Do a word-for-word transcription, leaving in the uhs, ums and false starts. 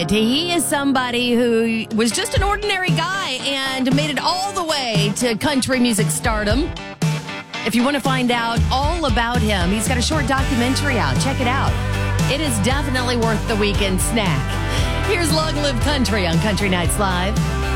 He is somebody who was just an ordinary guy and made it all the way to country music stardom. If you want to find out all about him, he's got a short documentary out. Check it out. It is definitely worth the weekend snack. Here's Long Live Country on Country Nights Live.